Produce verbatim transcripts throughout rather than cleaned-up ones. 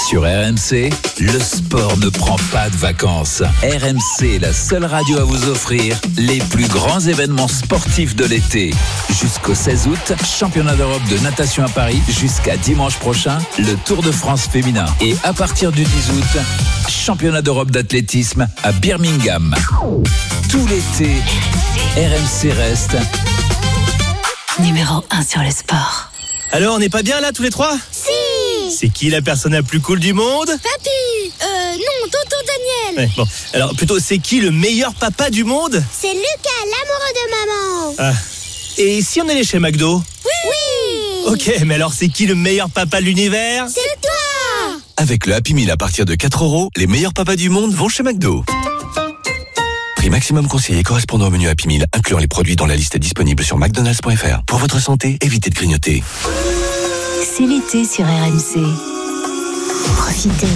Sur R M C, le sport ne prend pas de vacances. R M C est la seule radio à vous offrir les plus grands événements sportifs de l'été. Jusqu'au seize août, championnat d'Europe de natation à Paris. Jusqu'à dimanche prochain, le Tour de France féminin. Et à partir du dix août, championnat d'Europe d'athlétisme à Birmingham. Tout l'été, R M C reste numéro un sur le sport. Alors, on n'est pas bien là tous les trois ? Si. C'est qui la personne la plus cool du monde ? Papy. Euh, non, tonton Daniel. Ouais, bon, alors plutôt, c'est qui le meilleur papa du monde ? C'est Lucas, l'amoureux de maman. Ah. Et si on allait chez McDo ? Oui. Oui. Ok, mais alors c'est qui le meilleur papa de l'univers ? C'est toi. Avec le Happy Meal à partir de quatre euros, les meilleurs papas du monde vont chez McDo. Prix maximum conseillé correspondant au menu Happy Meal, incluant les produits dans la liste disponible sur mcdonalds point f r. Pour votre santé, évitez de grignoter. C'est l'été sur R M C. Profitez.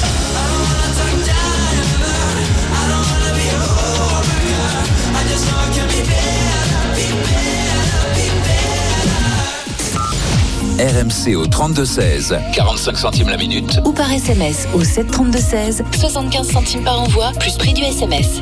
R M C au trente-deux seize, quarante-cinq centimes la minute. Ou par S M S au sept trente-deux seize, soixante-quinze centimes par envoi, plus prix du S M S.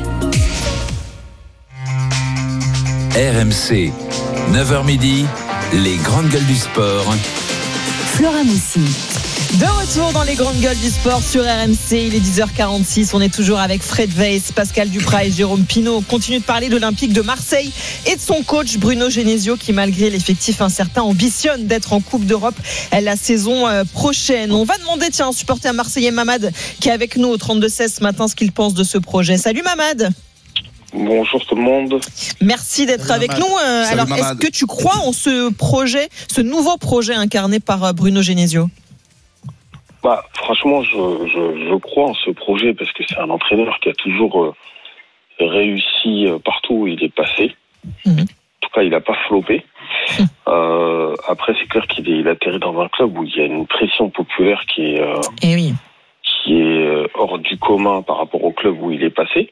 R M C, neuf heures midi, les grandes gueules du sport. Flora Moussi. De retour dans les grandes gueules du sport sur R M C, il est dix heures quarante-six, on est toujours avec Fred Weiss, Pascal Duprat et Jérôme Pinault. On continue de parler de l'Olympique de Marseille et de son coach Bruno Genesio qui, malgré l'effectif incertain, ambitionne d'être en Coupe d'Europe la saison prochaine. On va demander, tiens, un supporter marseillais, Mamad, qui est avec nous au trente-deux seize ce matin, ce qu'il pense de ce projet. Salut Mamad. Bonjour tout le monde. Merci d'être Salut avec Mamad. nous. Euh, alors, Mamad. est-ce que tu crois en ce projet, ce nouveau projet incarné par Bruno Genesio ? Bah, franchement, je, je, je crois en ce projet parce que c'est un entraîneur qui a toujours euh, réussi euh, partout où il est passé. Mmh. En tout cas, il n'a pas flopé. Mmh. Euh, après, c'est clair qu'il est, il atterrit dans un club où il y a une pression populaire qui est, euh, Eh oui. qui est euh, hors du commun par rapport au club où il est passé.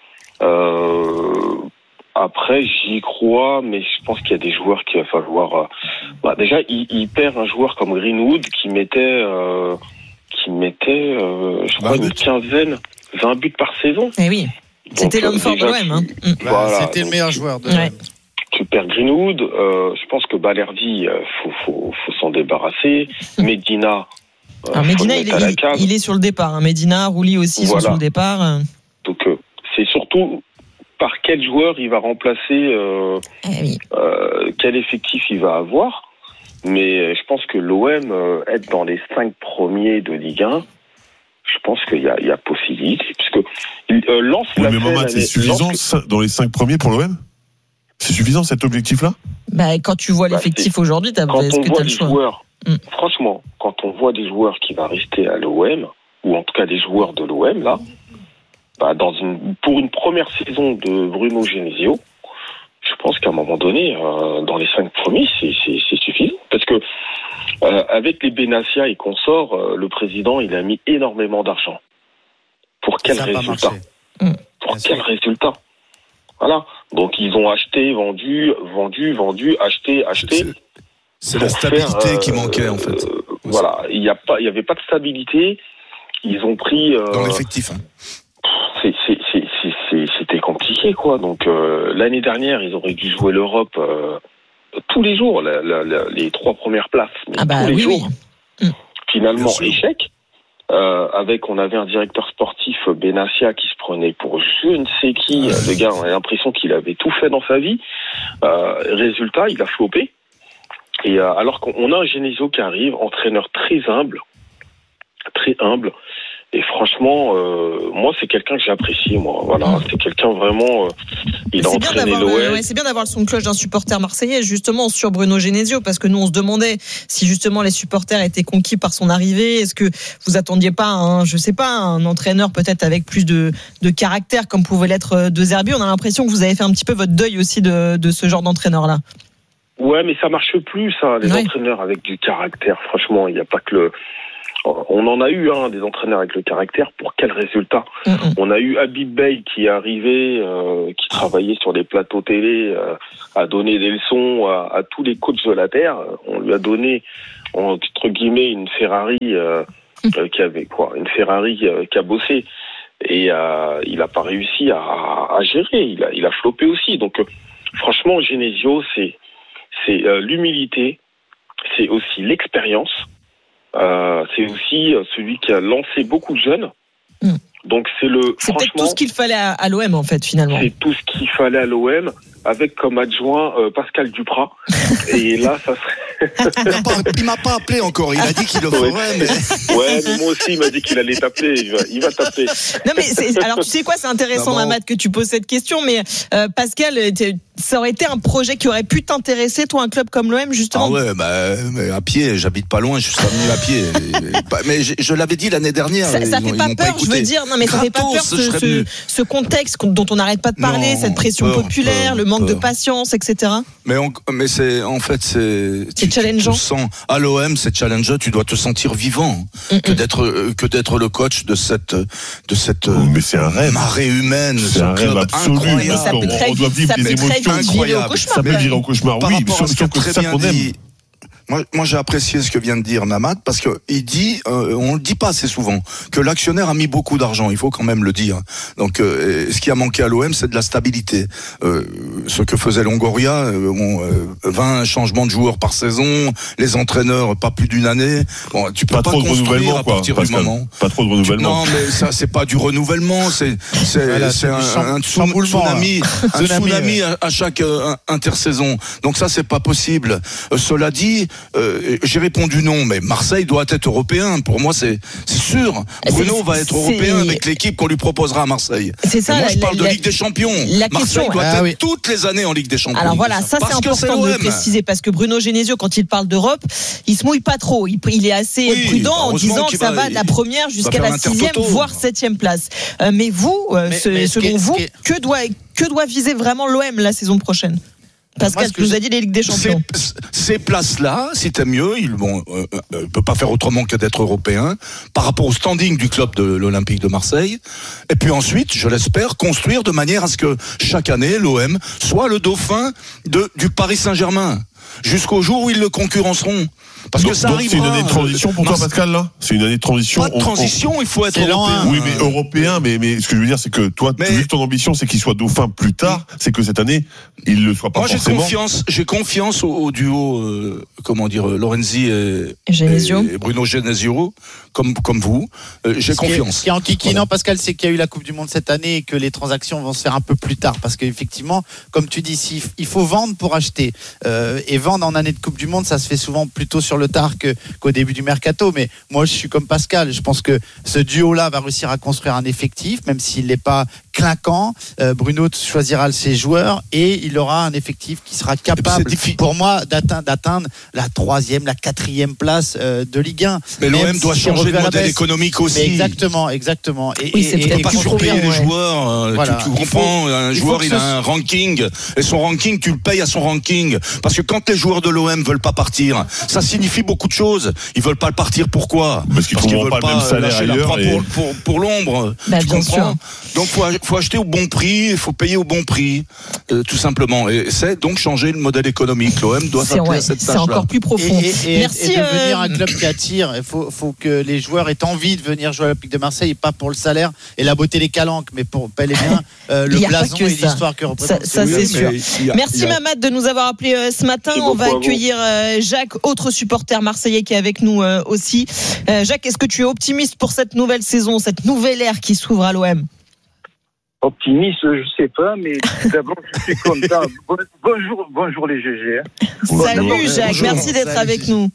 Euh, après, j'y crois, mais je pense qu'il y a des joueurs qu'il va falloir... Euh, bah, déjà, il, il perd un joueur comme Greenwood qui mettait... Euh, qui mettait, euh, je crois, une quinzaine, vingt buts par saison. Eh oui, c'était donc, l'homme fort de l'O M. Hein. Voilà, c'était donc, le meilleur joueur de ouais. Tu perds Greenwood, euh, je pense que Balerdi, euh, faut, faut, faut s'en débarrasser. Medina, euh, Alors, Medina, il est, il, cave. il est sur le départ. Hein. Medina, Rouli aussi voilà. sont sur le départ. Donc, euh, c'est surtout par quel joueur il va remplacer, euh, eh oui. euh, quel effectif il va avoir. Mais je pense que l'O M, euh, être dans les cinq premiers de Ligue un, je pense qu'il y a, il y a possibilité. Puisque euh, Lens oui, l'a mais fait Mamad, c'est suffisant Lens... dans les cinq premiers pour l'O M ? C'est suffisant cet objectif-là ? Bah, quand tu vois l'effectif bah, aujourd'hui, t'as, quand est-ce on que voit t'as des le choix joueurs, mm. franchement, quand on voit des joueurs qui vont rester à l'O M, ou en tout cas des joueurs de l'O M, là, bah, dans une, pour une première saison de Bruno Genesio, je pense qu'à un moment donné, euh, dans les cinq premiers, c'est, c'est, c'est suffisant. Parce que euh, avec les Benassia et consorts, euh, le président, il a mis énormément d'argent. Pour quel résultat ? mmh. Pour Bien quel sûr. résultat ? Voilà. Donc ils ont acheté, vendu, vendu, vendu, acheté, acheté. C'est, c'est la stabilité faire, euh, qui manquait en fait. Euh, voilà. Il y a pas, il y avait pas de stabilité. Ils ont pris. Euh, Dans l'effectif. Hein. C'est, c'est, c'est, c'est, c'est, c'était compliqué, quoi. Donc euh, l'année dernière, ils auraient dû jouer l'Europe euh, tous les jours, la, la, la, les trois premières places. Mais ah bah tous les oui, jours. Oui. Finalement, échec. Euh, avec, on avait un directeur sportif, Benassia, qui se prenait pour je ne sais qui. Le gars, on a l'impression qu'il avait tout fait dans sa vie. Euh, résultat, il a flopé. Et euh, alors qu'on a un Genesio qui arrive, entraîneur très humble, très humble. Et franchement, euh, moi, c'est quelqu'un que j'apprécie, moi. Voilà, mmh. c'est quelqu'un vraiment. Euh, il a c'est entraîné bien l'O M. Le, ouais, c'est bien d'avoir le son de cloche d'un supporter marseillais, justement, sur Bruno Genesio, parce que nous, on se demandait si justement les supporters étaient conquis par son arrivée. Est-ce que vous attendiez pas, un, je sais pas, un entraîneur peut-être avec plus de, de caractère, comme pouvait l'être De Zerbi. On a l'impression que vous avez fait un petit peu votre deuil aussi de, de ce genre d'entraîneur-là. Ouais, mais ça marche plus, ça, les ouais. entraîneurs avec du caractère. Franchement, il n'y a pas que le. On en a eu hein, des entraîneurs avec le caractère. Pour quel résultat ? Mm-hmm. On a eu Habib Bey qui est arrivé, euh, qui travaillait sur des plateaux télé, euh, à donner des leçons à, à tous les coachs de la terre. On lui a donné, entre guillemets, une Ferrari euh, euh, qui avait quoi, une Ferrari euh, qui a bossé et euh, il n'a pas réussi à, à gérer. Il a, il a floppé aussi. Donc, euh, franchement, Genesio, c'est, c'est euh, l'humilité, c'est aussi l'expérience, euh, c'est aussi celui qui a lancé beaucoup de jeunes. Mm. Donc, c'est le. C'est peut-être tout ce qu'il fallait à, à l'O M, en fait, finalement. C'est tout ce qu'il fallait à l'O M, avec comme adjoint euh, Pascal Duprat. Et là, ça serait. il, m'a pas, il m'a pas appelé encore. Il a dit qu'il le ferait, ouais. mais. Ouais, mais moi aussi, il m'a dit qu'il allait t'appeler. Il va, il va t'appeler. Non, mais c'est, alors, tu sais quoi, c'est intéressant, Mamad, que tu poses cette question, mais euh, Pascal, ça aurait été un projet qui aurait pu t'intéresser, toi, un club comme l'O M, justement. Ah ouais, bah, mais à pied, j'habite pas loin, je suis venu à pied. Mais je, je l'avais dit l'année dernière. Ça, ça fait pas peur, pas je veux dire. Non, mais Gratos, ça fait pas peur ce, ce, ce contexte dont on n'arrête pas de parler, non, cette pression peur, populaire, peur, le manque peur. de patience, et cetera. Mais, on, mais c'est, en fait, c'est. C'est tu, challengeant. Tu sens, à l'O M, c'est challengeant, tu dois te sentir vivant. Mm-mm. Que d'être, que d'être le coach de cette, de cette. Oh, mais c'est un rêve. Marée humaine. C'est un rêve absolu. Mais ça peut très, on doit vivre des émotions incroyables. Ça peut virer au cauchemar, oui, mais surtout que c'est ça qu'on aime. Moi, moi, j'ai apprécié ce que vient de dire Mamad parce que il dit, euh, on le dit pas assez souvent, que l'actionnaire a mis beaucoup d'argent. Il faut quand même le dire. Donc, euh, ce qui a manqué à l'O M, c'est de la stabilité. Euh, ce que faisait Longoria, euh, bon, euh, vingt changements de joueurs par saison, les entraîneurs pas plus d'une année. Bon, tu peux pas, pas trop construire de à partir quoi, du moment. Pas trop de renouvellement. Tu, non, mais ça, c'est pas du renouvellement. C'est, c'est, voilà, c'est, c'est un, un tsunami, un tsunami à, à chaque euh, intersaison. Donc ça, c'est pas possible. Euh, cela dit. Euh, j'ai répondu non, mais Marseille doit être européen. Pour moi, c'est, c'est sûr. Bruno c'est, va être européen c'est... avec l'équipe qu'on lui proposera à Marseille. C'est ça. Et moi, la, je parle la, de la, Ligue des Champions. La Marseille question, doit ah, être oui. toutes les années en Ligue des Champions. Alors voilà, ça parce c'est important de le préciser parce que Bruno Genesio, quand il parle d'Europe, il se mouille pas trop. Il, il est assez oui, prudent en disant que ça va, va de la première jusqu'à la sixième, voire septième place. Euh, mais vous, euh, mais, ce, mais selon vous, que doit que doit viser vraiment l'O M la saison prochaine? Pascal, tu nous as dit les Ligues des Champions. Ces, ces places-là, si t'aimes mieux, ils vont, euh, euh, peut pas faire autrement que d'être européen par rapport au standing du club de l'Olympique de Marseille. Et puis ensuite, je l'espère, construire de manière à ce que chaque année, l'O M soit le dauphin de, du Paris Saint-Germain. Jusqu'au jour où ils le concurrenceront. Parce donc, que ça donc arrivera. C'est une année de transition pour toi, Pascal, là? C'est une année de transition. Pas de transition, on, on... il faut être européen. Oui, mais européen, mais, mais ce que je veux dire, c'est que toi, mais... ton ambition, c'est qu'il soit dauphin plus tard, c'est que cette année, il ne le soit pas Moi, forcément. Moi, j'ai confiance, j'ai confiance au, au duo, euh, comment dire, Lorenzi et, Genesio. et Bruno Genesio, comme, comme vous. Euh, j'ai ce confiance. Ce qui est enquiquinant, voilà. Pascal, c'est qu'il y a eu la Coupe du Monde cette année et que les transactions vont se faire un peu plus tard. Parce qu'effectivement, comme tu dis, si, il faut vendre pour acheter. Euh, et vendre en année de Coupe du Monde, ça se fait souvent plutôt sur le tard que, qu'au début du mercato. Mais moi, je suis comme Pascal. Je pense que ce duo-là va réussir à construire un effectif, même s'il n'est pas clinquant. Euh, Bruno choisira ses joueurs et il aura un effectif qui sera capable, pour moi, d'atteindre, d'atteindre la troisième, la quatrième place euh, de Ligue un. Mais l'O M doit changer de modèle économique aussi. Mais exactement, exactement. Et, oui, c'est et, et pas surpayer ouais. les joueurs. Euh, voilà. Tu, tu comprends, faut, un joueur, il, il a ce... un ranking. Et son ranking, tu le payes à son ranking. Parce que quand les joueurs de l'O M veulent pas partir, ça signifie beaucoup de choses. Ils veulent pas le partir, pourquoi? Parce qu'ils ne veulent pas, pas le même salaire ailleurs. Et... Pour, pour, pour l'ombre. Bah, tu comprends? Donc, faut, faut acheter au bon prix, il faut payer au bon prix, euh, tout simplement. Et c'est donc changer le modèle économique. L'O M doit s'atteler ouais, à cette tâche-là. C'est encore plus profond. Et, et, et, Merci. Et devenir euh... un club qui attire. Il faut, faut que les joueurs aient envie de venir jouer à l'Olympique de Marseille, et pas pour le salaire et la beauté des calanques, mais pour bel et bien euh, le blason et ça. L'histoire que représente. Ça, ça c'est sûr. A, Merci a... Mamad de nous avoir appelé euh, ce matin. On va accueillir euh, Jacques, autre supporter marseillais qui est avec nous euh, aussi. Euh, Jacques, est-ce que tu es optimiste pour cette nouvelle saison, cette nouvelle ère qui s'ouvre à l'O M? Optimiste, je sais pas, mais d'abord je suis content. Bonjour, bonjour les G G. Hein. Salut bon, Jacques, bonjour. Merci d'être Salut. avec nous.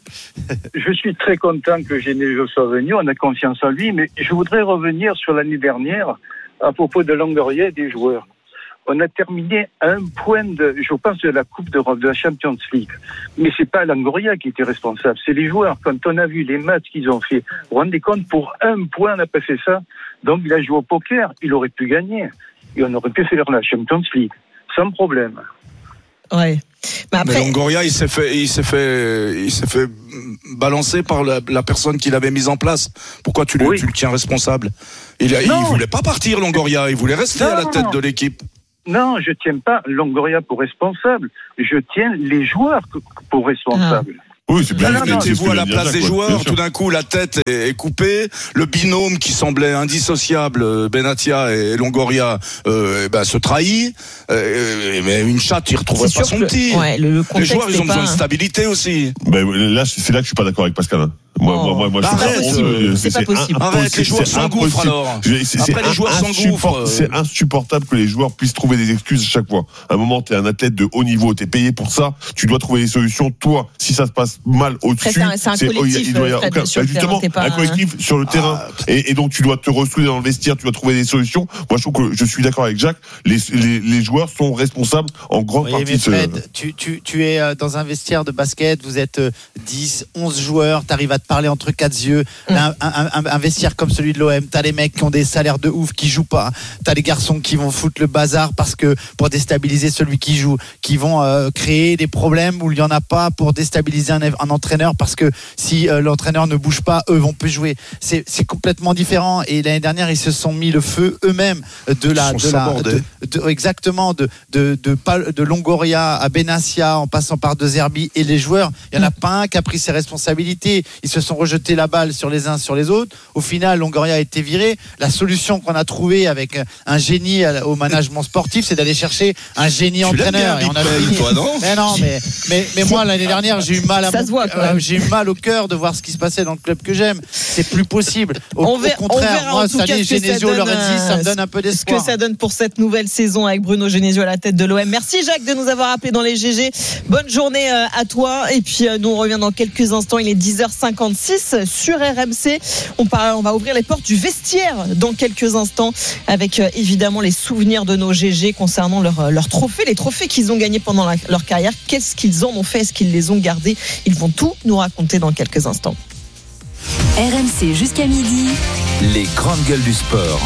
Je suis très content que Genesio soit venu, on a confiance en lui, mais je voudrais revenir sur l'année dernière à propos de Longoria et des joueurs. On a terminé à un point de, je pense, de la Coupe d'Europe, de la Champions League. Mais c'est pas Longoria qui était responsable, c'est les joueurs. Quand on a vu les matchs qu'ils ont fait, vous vous rendez compte, pour un point, on n'a pas fait ça. Donc il a joué au poker, il aurait pu gagner. Et on aurait pu faire la Champions League, sans problème. Ouais. Mais, après... Mais Longoria, il s'est fait, il s'est fait, il s'est fait balancer par la, la personne qui l'avait mise en place. Pourquoi tu le, oui. tu le tiens responsable? Il, a, il voulait pas partir, Longoria. Il voulait rester non, à la tête non. de l'équipe. Non, je tiens pas Longoria pour responsable. Je tiens les joueurs pour responsables. Ah. Oui, c'est bien. Non, non, c'est ce vous que à la vient de place dire, des quoi. Bien joueurs, sûr. tout d'un coup, la tête est, est coupée. Le binôme qui semblait indissociable, Benatia et Longoria, euh, ben, se trahit. Euh, mais une chatte, il retrouverait C'est pas sûr son que- petit. ouais, le- le Les contexte joueurs, ils est ont besoin pas- de stabilité aussi. Ben, là, c'est là que je suis pas d'accord avec Pascal. hein. Moi, Oh. moi, moi, moi, Bah, je trouve arrête, ça possible. honteux. C'est pas possible. impossible, Arrête, les joueurs c'est s'engouffrent, impossible. alors. Je- c'est- Après, c'est les joueurs insupport- s'engouffrent, euh. C'est insupportable que les joueurs puissent trouver des excuses à chaque fois. À un moment, t'es un athlète de haut niveau, t'es payé pour ça, tu dois trouver des solutions. Toi, si ça se passe mal au-dessus, Après, c'est un- c'est un oh, il y a- il doit y avoir collectif, aucun- Fred, sur bah, le terrain, justement, t'es pas un un- collectif sur le terrain. Et, et donc, tu dois te ressouder dans le vestiaire, tu dois trouver des solutions. Moi, je trouve que je suis d'accord avec Jacques. Les, les, les joueurs sont responsables en grande Oui, partie mais de ce. Fred, tu, tu, tu es euh, dans un vestiaire de basket, vous êtes euh, dix, onze joueurs, tu arrives à te parler entre quatre yeux. Là, un, un, un, un vestiaire comme celui de l'O M, tu as les mecs qui ont des salaires de ouf, qui jouent pas. Tu as les garçons qui vont foutre le bazar parce que pour déstabiliser celui qui joue, qui vont euh, créer des problèmes où il y en a pas pour déstabiliser un, un entraîneur parce que si euh, l'entraîneur ne bouge pas, eux vont plus jouer. C'est, c'est complètement différent. Et l'année dernière, ils se sont mis le feu eux-mêmes de la, Ils sont de la, sabordés. de- de- exactement de de de, Pal- de Longoria à Benassia en passant par De Zerbi et les joueurs, il y en a pas un qui a pris ses responsabilités. Ils se sont rejetés la balle sur les uns sur les autres. Au final, Longoria a été viré. La solution qu'on a trouvée avec un génie au management sportif, c'est d'aller chercher un génie Tu entraîneur. l'aimes bien, Et on a Big Ben, fini. toi, non Mais non, mais mais mais moi l'année dernière, j'ai eu mal à Ça mon- se voit, quand euh, même. j'ai eu mal au cœur de voir ce qui se passait dans le club que j'aime. C'est plus possible. Au, On au ver- on contraire, verra moi en tout cette cas année, ce que ça Genesio, donne, Lorenzi, ça me euh, donne un peu ce que d'espoir. ça donne pour cette nouvelle saison avec Bruno Genesio à la tête de l'O M. Merci Jacques de nous avoir appelé dans les G G. Bonne journée euh, à toi. Et puis euh, nous on revient dans quelques instants. Il est dix heures cinquante-six sur R M C. On, parle, on va ouvrir les portes du vestiaire dans quelques instants avec euh, évidemment les souvenirs de nos G G concernant leurs leur trophées, les trophées qu'ils ont gagnés pendant la- leur carrière. Qu'est-ce qu'ils en ont fait? Est-ce qu'ils les ont gardés? Ils vont tout nous raconter dans quelques instants. R M C jusqu'à midi. Les grandes gueules du sport.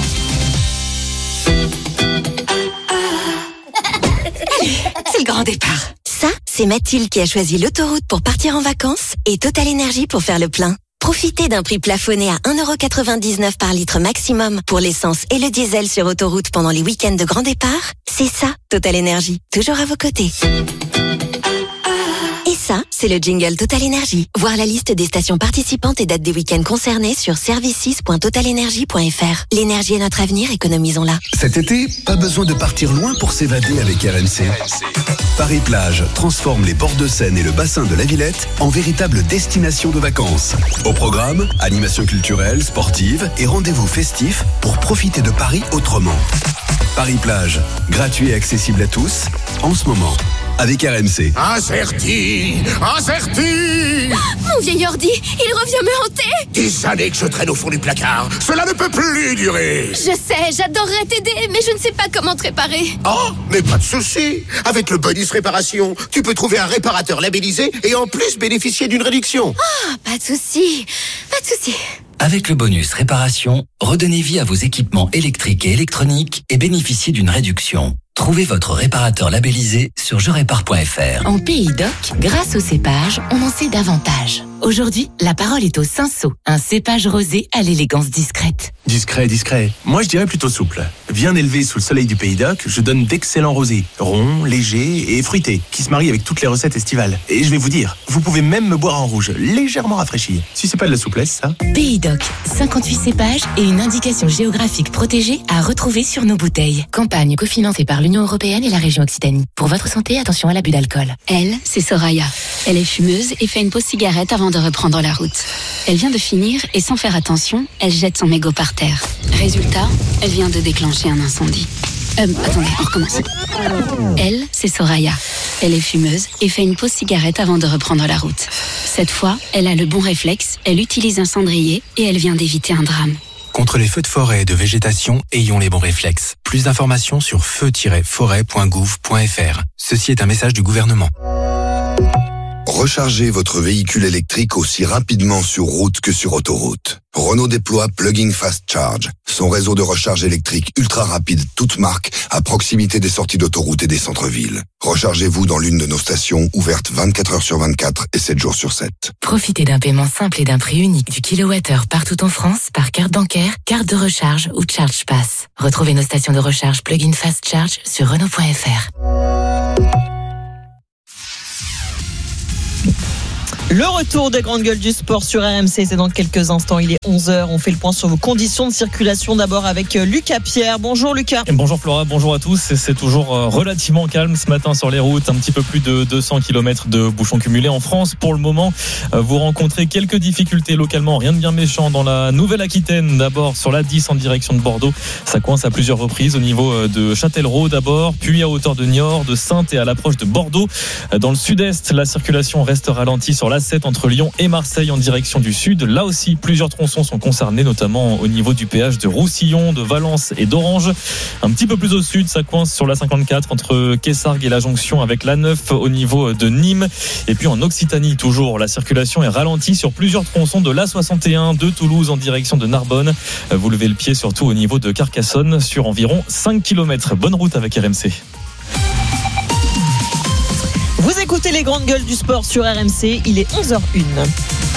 C'est le grand départ. Ça, c'est Mathilde qui a choisi l'autoroute pour partir en vacances et Total Énergie pour faire le plein. Profitez d'un prix plafonné à un euro quatre-vingt-dix-neuf par litre maximum pour l'essence et le diesel sur autoroute pendant les week-ends de grand départ. C'est ça, Total Énergie. Toujours à vos côtés. Et ça, c'est le jingle Total Énergie. Voir la liste des stations participantes et dates des week-ends concernés sur services point total énergie point f r. L'énergie est notre avenir, économisons-la. Cet été, pas besoin de partir loin pour s'évader avec R M C. Paris-Plage transforme les bords de Seine et le bassin de la Villette en véritable destination de vacances. Au programme, animation culturelle, sportive et rendez-vous festifs pour profiter de Paris autrement. Paris-Plage, gratuit et accessible à tous, en ce moment, avec R M C. Incerti, incerti. Mon vieil ordi, il revient me hanter. Des années que je traîne au fond du placard. Cela ne peut plus durer. Je sais, j'adorerais t'aider, mais je ne sais pas comment te réparer. Oh, mais pas de souci. Avec le bonus réparation, tu peux trouver un réparateur labellisé et en plus bénéficier d'une réduction. Ah, pas de souci, pas de souci. Avec le bonus réparation, redonnez vie à vos équipements électriques et électroniques et bénéficiez d'une réduction. Trouvez votre réparateur labellisé sur je répare point f r. En Pays Doc, grâce au cépage, on en sait davantage. Aujourd'hui, la parole est au Cinsault, un cépage rosé à l'élégance discrète. Discret, discret. Moi, je dirais plutôt souple. Bien élevé sous le soleil du Pays Doc, je donne d'excellents rosés, ronds, légers et fruités, qui se marient avec toutes les recettes estivales. Et je vais vous dire, vous pouvez même me boire en rouge, légèrement rafraîchi. Si c'est pas de la souplesse, ça. Pays Doc, cinquante-huit cépages et une indication géographique protégée à retrouver sur nos bouteilles. Campagne cofinancée par l'Union européenne et la région Occitanie. Pour votre santé, attention à l'abus d'alcool. Elle, c'est Soraya. Elle est fumeuse et fait une pause cigarette avant de reprendre la route. Elle vient de finir et sans faire attention, elle jette son mégot par terre. Résultat, elle vient de déclencher un incendie. Euh, attendez, on recommence. Elle, c'est Soraya. Elle est fumeuse et fait une pause cigarette avant de reprendre la route. Cette fois, elle a le bon réflexe, elle utilise un cendrier et elle vient d'éviter un drame. Contre les feux de forêt et de végétation, ayons les bons réflexes. Plus d'informations sur feu tiret forêt point gouv point f r. Ceci est un message du gouvernement. Rechargez votre véhicule électrique aussi rapidement sur route que sur autoroute. Renault déploie Plug-in Fast Charge, son réseau de recharge électrique ultra rapide, toute marque, à proximité des sorties d'autoroute et des centres-villes. Rechargez-vous dans l'une de nos stations, ouvertes vingt-quatre heures sur vingt-quatre et sept jours sur sept. Profitez d'un paiement simple et d'un prix unique du kilowattheure partout en France par carte bancaire, carte de recharge ou Charge Pass. Retrouvez nos stations de recharge Plug-in Fast Charge sur Renault point f r. Le retour des grandes gueules du sport sur R M C, c'est dans quelques instants, il est onze heures. On fait le point sur vos conditions de circulation d'abord avec Lucas Pierre. Bonjour Lucas. Et bonjour Flora, bonjour à tous. C'est toujours relativement calme ce matin sur les routes, un petit peu plus de deux cents kilomètres de bouchons cumulés en France. Pour le moment, vous rencontrez quelques difficultés localement, rien de bien méchant dans la Nouvelle-Aquitaine. D'abord sur la dix en direction de Bordeaux, ça coince à plusieurs reprises au niveau de Châtellerault d'abord, puis à hauteur de Niort, de Saintes et à l'approche de Bordeaux. Dans le sud-est, la circulation reste ralentie sur la sept entre Lyon et Marseille en direction du sud. Là aussi, plusieurs tronçons sont concernés, notamment au niveau du péage de Roussillon, de Valence et d'Orange. Un petit peu plus au sud, ça coince sur la cinquante-quatre entre Quessargues et la jonction avec l'A neuf au niveau de Nîmes. Et puis en Occitanie, toujours, la circulation est ralentie sur plusieurs tronçons de l'A soixante et un de Toulouse en direction de Narbonne. Vous levez le pied surtout au niveau de Carcassonne sur environ cinq kilomètres. Bonne route avec R M C. Vous écoutez les grandes gueules du sport sur R M C, il est onze heures une.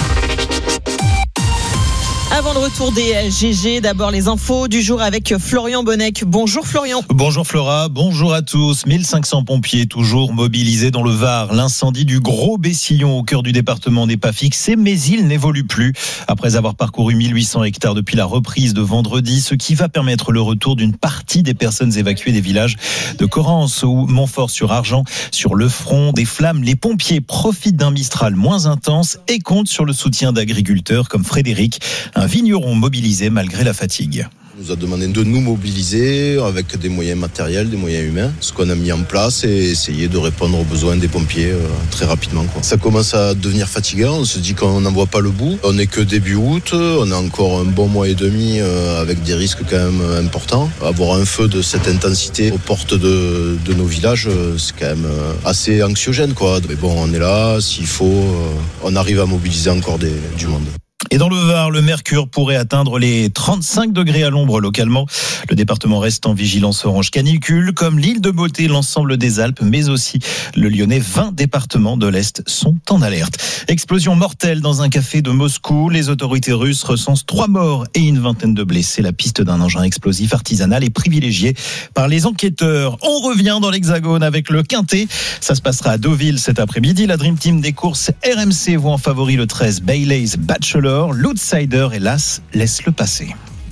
Avant le retour des G G, d'abord les infos du jour avec Florian Bonnec. Bonjour Florian. Bonjour Flora, bonjour à tous. mille cinq cents pompiers toujours mobilisés dans le Var. L'incendie du Gros Bessillon au cœur du département n'est pas fixé, mais il n'évolue plus. Après avoir parcouru mille huit cents hectares depuis la reprise de vendredi, ce qui va permettre le retour d'une partie des personnes évacuées des villages de Corrence ou Montfort-sur-Argent. Sur le front des flammes, les pompiers profitent d'un Mistral moins intense et comptent sur le soutien d'agriculteurs comme Frédéric, un vigneron mobilisé malgré la fatigue. On nous a demandé de nous mobiliser avec des moyens matériels, des moyens humains. Ce qu'on a mis en place, c'est essayer de répondre aux besoins des pompiers euh, très rapidement, quoi. Ça commence à devenir fatigant, on se dit qu'on n'en voit pas le bout. On n'est que début août, on a encore un bon mois et demi euh, avec des risques quand même importants. Avoir un feu de cette intensité aux portes de, de nos villages, euh, c'est quand même euh, assez anxiogène, quoi. Mais bon, on est là, s'il faut, euh, on arrive à mobiliser encore des, du monde. Et dans le Var, le mercure pourrait atteindre les trente-cinq degrés à l'ombre localement. Le département reste en vigilance orange canicule, comme l'île de Beauté, l'ensemble des Alpes, mais aussi le Lyonnais. vingt départements de l'Est sont en alerte. Explosion mortelle dans un café de Moscou. Les autorités russes recensent trois morts et une vingtaine de blessés. La piste d'un engin explosif artisanal est privilégiée par les enquêteurs. On revient dans l'Hexagone avec le Quintet. Ça se passera à Deauville cet après-midi. La Dream Team des courses R M C voit en favori le treize Bailey's Bachelor. L'outsider, hélas, laisse le passer.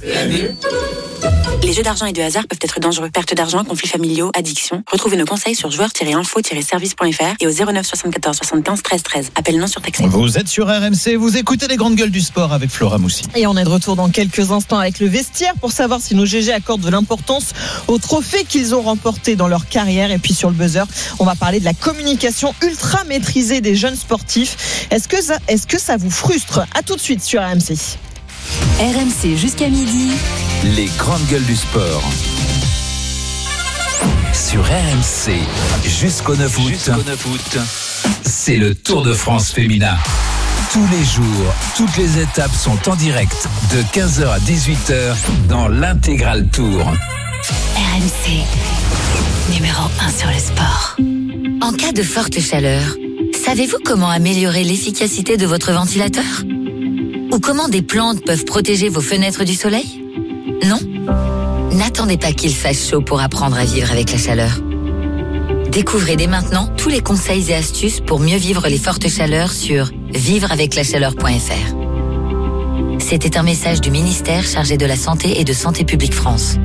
Les jeux d'argent et de hasard peuvent être dangereux. Perte d'argent, conflits familiaux, addiction. Retrouvez nos conseils sur joueurs tiret info tiret service point f r et au zéro neuf soixante-quatorze soixante-quinze treize treize. Appel non surtaxé. Vous êtes sur R M C, vous écoutez les grandes gueules du sport avec Flora Moussi. Et on est de retour dans quelques instants avec le vestiaire pour savoir si nos G G accordent de l'importance aux trophées qu'ils ont remportés dans leur carrière. Et puis sur le buzzer, on va parler de la communication ultra maîtrisée des jeunes sportifs. Est-ce que ça, est-ce que ça vous frustre ? À tout de suite sur R M C. R M C jusqu'à midi. Les grandes gueules du sport. Sur R M C, jusqu'au neuf août, jusqu'au neuf août, c'est le Tour de France féminin. Tous les jours, toutes les étapes sont en direct de quinze heures à dix-huit heures dans l'Intégral Tour. R M C, numéro un sur le sport. En cas de forte chaleur, savez-vous comment améliorer l'efficacité de votre ventilateur ? Ou comment des plantes peuvent protéger vos fenêtres du soleil ? Non ? N'attendez pas qu'il fasse chaud pour apprendre à vivre avec la chaleur. Découvrez dès maintenant tous les conseils et astuces pour mieux vivre les fortes chaleurs sur vivre avec la chaleur point f r. C'était un message du ministère chargé de la Santé et de Santé publique France.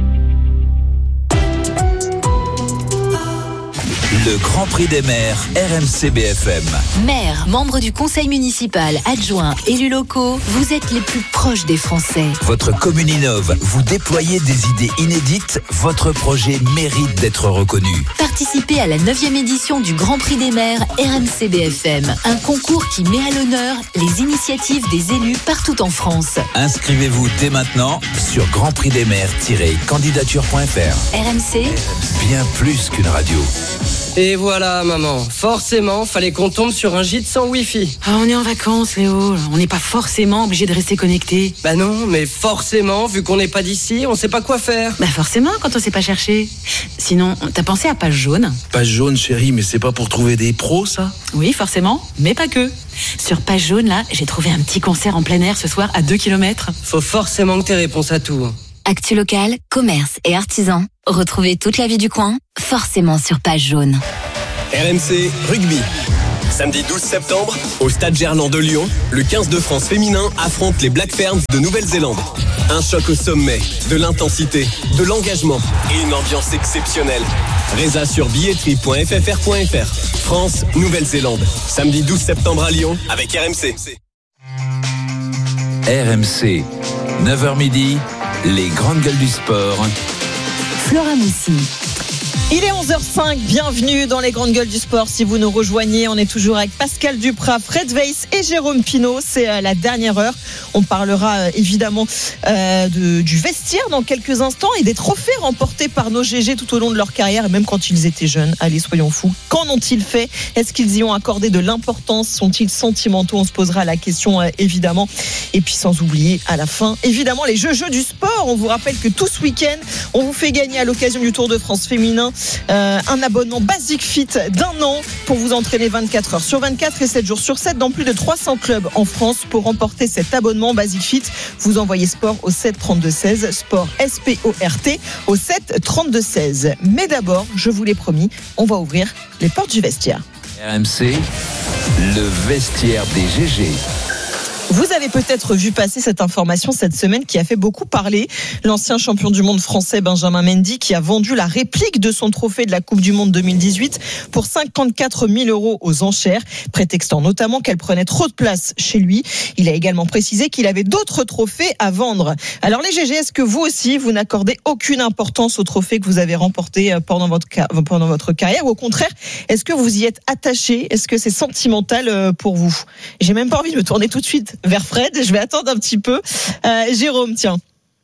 Le Grand Prix des maires, R M C B F M. Maires, membres du conseil municipal, adjoints, élus locaux, vous êtes les plus proches des Français. Votre commune innove, vous déployez des idées inédites, votre projet mérite d'être reconnu. Participez à la neuvième édition du Grand Prix des maires R M C B F M, un concours qui met à l'honneur les initiatives des élus partout en France. Inscrivez-vous dès maintenant sur grand prix des maires tiret candidature point f r. R M C, bien plus qu'une radio. Et voilà, maman. Forcément, fallait qu'on tombe sur un gîte sans wifi. Ah, on est en vacances, Léo. On n'est pas forcément obligé de rester connecté. Bah non, mais forcément, vu qu'on n'est pas d'ici, on sait pas quoi faire. Bah forcément, quand on sait pas chercher. Sinon, t'as pensé à Page Jaune ? Page Jaune, chérie, mais c'est pas pour trouver des pros, ça ? Oui, forcément, mais pas que. Sur Page Jaune, là, j'ai trouvé un petit concert en plein air ce soir à deux kilomètres. Faut forcément que t'aies réponse à tout. Actu local, commerce et artisans. Retrouvez toute la vie du coin, forcément sur Page Jaune. R M C Rugby. Samedi douze septembre, au Stade Gerland de Lyon, le quinze de France féminin affronte les Black Ferns de Nouvelle-Zélande. Un choc au sommet, de l'intensité, de l'engagement et une ambiance exceptionnelle. Résa sur billetterie point f f r point f r. France, Nouvelle-Zélande. Samedi douze septembre à Lyon avec R M C. R M C, neuf heures midi, les grandes gueules du sport. Flora Moussi. Il est onze heures cinq, bienvenue dans les grandes gueules du sport. Si vous nous rejoignez, on est toujours avec Pascal Duprat, Fred Weiss et Jérôme Pinault. C'est la dernière heure. On parlera évidemment euh, de, du vestiaire dans quelques instants et des trophées remportés par nos G G tout au long de leur carrière et même quand ils étaient jeunes. Allez, soyons fous. Qu'en ont-ils fait ? Est-ce qu'ils y ont accordé de l'importance ? Sont-ils sentimentaux ? On se posera la question euh, évidemment. Et puis sans oublier à la fin, évidemment, les jeux jeux du sport. On vous rappelle que tout ce week-end, on vous fait gagner à l'occasion du Tour de France féminin Euh, un abonnement Basic Fit d'un an pour vous entraîner vingt-quatre heures sur vingt-quatre et sept jours sur sept dans plus de trois cents clubs en France. Pour remporter cet abonnement Basic Fit, vous envoyez sport au sept trente-deux seize, sport S P O R T au sept trente-deux seize. Mais d'abord, je vous l'ai promis, on va ouvrir les portes du vestiaire. R M C, le vestiaire des G G. Vous avez peut-être vu passer cette information cette semaine qui a fait beaucoup parler. L'ancien champion du monde français Benjamin Mendy qui a vendu la réplique de son trophée de la Coupe du Monde deux mille dix-huit pour cinquante-quatre mille euros aux enchères, prétextant notamment qu'elle prenait trop de place chez lui. Il a également précisé qu'il avait d'autres trophées à vendre. Alors les G G, est-ce que vous aussi, vous n'accordez aucune importance aux trophées que vous avez remportés pendant votre, pendant votre carrière ou au contraire, est-ce que vous y êtes attaché ? Est-ce que c'est sentimental pour vous ? J'ai même pas envie de me tourner tout de suite vers Fred, je vais attendre un petit peu. Euh, Jérôme, tiens.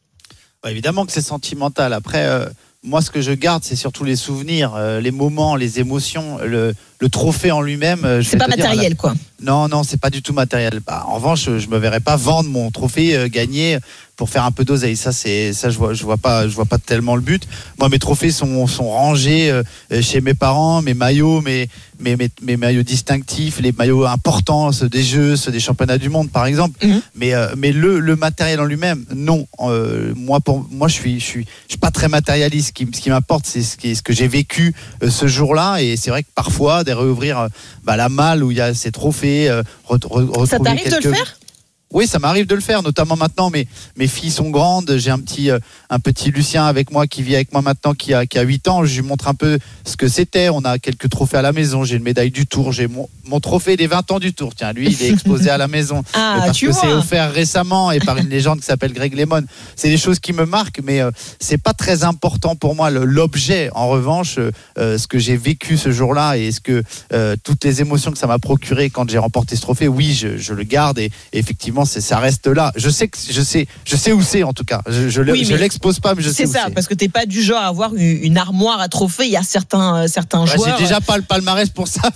Bah, évidemment que c'est sentimental. Après, euh, moi, ce que je garde, c'est surtout les souvenirs, euh, les moments, les émotions, le, le trophée en lui-même. Euh, c'est pas matériel, dire, quoi. Non, non, c'est pas du tout matériel. Bah, en revanche, je me verrais pas vendre mon trophée euh, gagné pour faire un peu d'oseille. Ça, c'est ça, je vois, je vois pas, je vois pas tellement le but. Moi, mes trophées sont sont rangés euh, chez mes parents, mes maillots, mes mes, mes mes maillots distinctifs, les maillots importants, ceux des Jeux, ceux des championnats du monde, par exemple. Mm-hmm. Mais euh, mais le le matériel en lui-même, non. Euh, moi, pour moi, je suis je suis je suis pas très matérialiste. Ce qui, ce qui m'importe, c'est ce qui ce que j'ai vécu euh, ce jour-là. Et c'est vrai que parfois, de réouvrir euh, bah, la malle où il y a ces trophées, euh, re, re, ça t'arrive quelques... de le faire ? Oui, ça m'arrive de le faire, notamment maintenant. Mes mes filles sont grandes. J'ai un petit euh, un petit Lucien avec moi qui vit avec moi maintenant, qui a qui a huit ans. Je lui montre un peu ce que c'était. On a quelques trophées à la maison. J'ai une médaille du Tour. J'ai mon mon trophée des vingt ans du Tour. Tiens, lui, il est exposé à la maison. Ah, parce tu que vois. c'est offert récemment et par une légende qui s'appelle Greg Lemon. C'est des choses qui me marquent, mais euh, c'est pas très important pour moi le, l'objet. En revanche, euh, ce que j'ai vécu ce jour-là et ce que euh, toutes les émotions que ça m'a procuré quand j'ai remporté ce trophée, oui, je, je le garde et, et effectivement, c'est, ça reste là. Je sais que je sais, je sais où c'est en tout cas. Je, je, oui, je l'expose pas, mais je sais où c'est. C'est ça, parce que t'es pas du genre à avoir une, une armoire à trophées. Il y a certains euh, certains bah, joueurs. J'ai déjà pas le palmarès pour ça.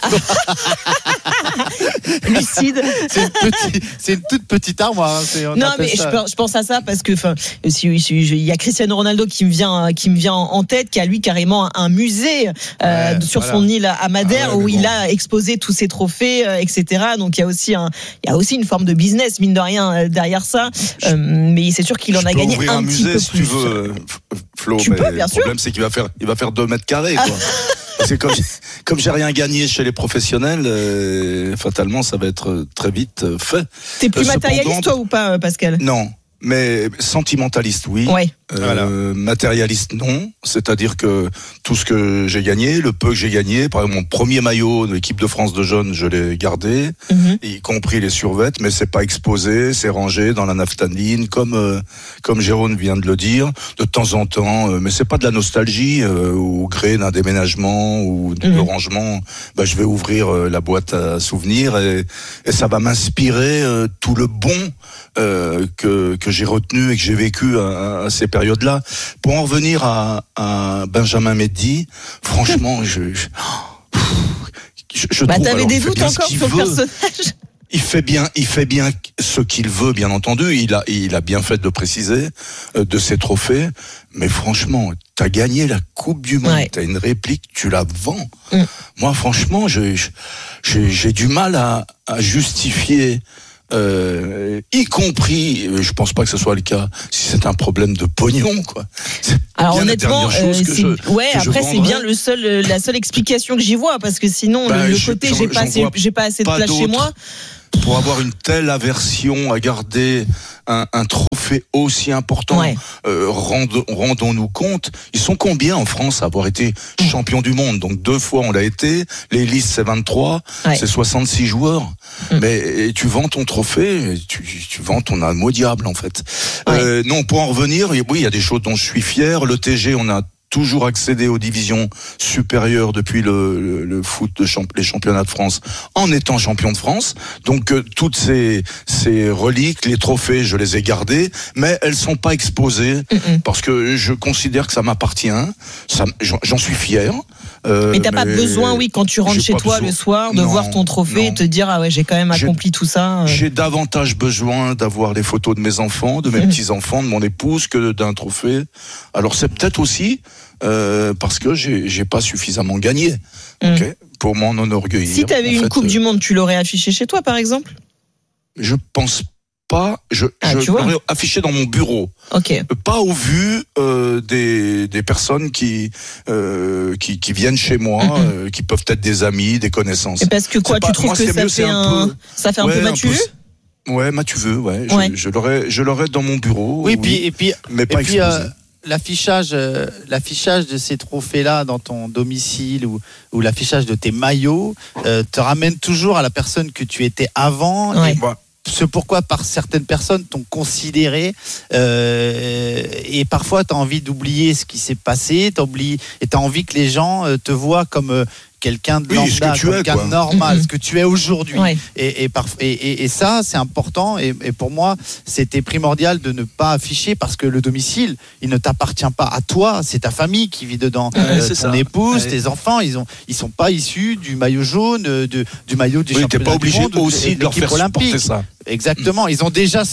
Lucide. C'est une, petite, c'est une toute petite armoire. Hein, c'est, non, mais je pense, je pense à ça parce que, enfin, si, si, il y a Cristiano Ronaldo qui me vient, qui me vient en tête, qui a lui carrément un musée euh, ouais, sur voilà. son île à Madère ah ouais, où il bon. a exposé tous ses trophées, euh, et cetera. Donc il y a aussi un, il y a aussi une forme de business mine de rien euh, derrière ça. Euh, mais c'est sûr qu'il en je a gagné un, un petit musée, peu si plus. Tu veux, Flo, tu mais peux, bien le sûr. problème c'est qu'il va faire, il va faire deux mètres carrés, quoi. C'est comme, comme j'ai rien gagné chez les professionnels, euh, fatalement, ça va être très vite fait. T'es plus euh, matérialiste, toi, ou pas, Pascal ? Non. Mais sentimentaliste, oui. Ouais. Euh, voilà. Matérialiste, non. C'est-à-dire que tout ce que j'ai gagné, le peu que j'ai gagné, par exemple mon premier maillot de l'équipe de France de jeunes, je l'ai gardé, mm-hmm. y compris les survêtements, mais c'est pas exposé, c'est rangé dans la naphtaline, comme euh, comme Jérôme vient de le dire, de temps en temps. Euh, mais c'est pas de la nostalgie. Euh, au gré d'un déménagement ou de mm-hmm. rangement, bah, je vais ouvrir euh, la boîte à souvenirs et, et ça va m'inspirer euh, tout le bon euh, que que j'ai retenu et que j'ai vécu à, à ces périodes-là. Pour en revenir à, à Benjamin Mendy, franchement, je, je, je, je bah, trouve... T'avais des doutes encore sur le personnage. Il fait bien, il fait bien ce qu'il veut, bien entendu. Il a, il a bien fait de le préciser, euh, de ses trophées. Mais franchement, t'as gagné la Coupe du Monde, ouais. T'as une réplique, tu la vends. Mm. Moi, franchement, je, je, j'ai, j'ai du mal à, à justifier Euh, y compris, je pense pas que ce soit le cas, si c'est un problème de pognon, quoi. C'est Alors bien honnêtement, la dernière chose euh, que c'est- je- ouais, que je après c'est vendrais. bien le seul, euh, la seule explication que j'y vois, parce que sinon Bah, le, le je- côté j'en- j'ai pas j'en assez, vois j'ai pas assez de pas place chez d'autres. moi. Pour avoir une telle aversion à garder un, un trophée aussi important, Ouais. euh, rendons, rendons-nous compte, ils sont combien en France à avoir été champion du monde? Donc deux fois on l'a été, les listes c'est vingt-trois, Ouais. c'est soixante-six joueurs. Mm. Mais et tu vends ton trophée, tu, tu vends ton âme au diable en fait. Ouais. Euh, non, pour en revenir, oui, il y a des choses dont je suis fier. Le T G, on a toujours accédé aux divisions supérieures depuis le, le, le foot de champ, les championnats de France en étant champion de France. Donc euh, toutes ces, ces reliques, les trophées, je les ai gardés, mais elles sont pas exposées Mm-mm. parce que je considère que ça m'appartient. Ça, j'en, j'en suis fier. Euh, Mais t'as pas besoin, oui, quand tu rentres j'ai chez pas toi besoin. le soir, de Non, voir ton trophée non. et te dire ah ouais j'ai quand même J'ai- accompli tout ça. euh. J'ai davantage besoin d'avoir les photos de mes enfants, de mes Mhm. petits-enfants, de mon épouse que d'un trophée. Alors c'est peut-être aussi euh, parce que j'ai, j'ai pas suffisamment gagné, Mhm. ok, pour m'en enorgueillir. Si t'avais En une fait, Coupe euh, du Monde, tu l'aurais affichée chez toi par exemple? Je pense pas. Je, Ah, je tu vois. l'aurais affiché dans mon bureau. Ok. Pas au vu euh, des, des personnes qui, euh, qui qui viennent chez moi, Mhm. euh, qui peuvent être des amis, des connaissances. Et parce que quoi, C'est tu pas- trouves moi, que c'est ça mieux, fait c'est un, peu- ça fait un Ouais, peu Mathieu? Ouais, Mathieu, ouais. Je, Ouais. je l'aurais, je l'aurais dans mon bureau. Oui, puis et puis mais et pas puis exposé. euh, l'affichage, euh, l'affichage de ces trophées-là dans ton domicile ou, ou l'affichage de tes maillots euh, te ramène toujours à la personne que tu étais avant. Ouais. Et ce pourquoi par certaines personnes t'ont considéré euh, et parfois t'as envie d'oublier ce qui s'est passé, t'as oublié et t'as envie que les gens euh, te voient comme euh, quelqu'un de Oui, ce lambda, que tu comme es, quelqu'un quoi. de normal, Mhm. ce que tu es aujourd'hui. Ouais. Et, et, parf- et, et, et ça, c'est important. Et, et pour moi, c'était primordial de ne pas afficher parce que le domicile, il ne t'appartient pas à toi. C'est ta famille qui vit dedans. Ouais, Euh, c'est ton ça. épouse, Ouais. tes enfants, ils ont, ils sont pas issus du maillot jaune, de, du maillot du Oui, t'es championnat pas du obligé monde ou aussi de leur l'équipe faire supporter olympique. ça. Exactement. Ils ont déjà